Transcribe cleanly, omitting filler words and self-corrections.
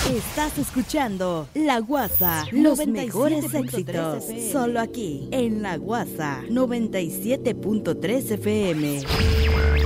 Estás escuchando La Guasa, los mejores éxitos, solo aquí, en La Guasa, 97.3 FM.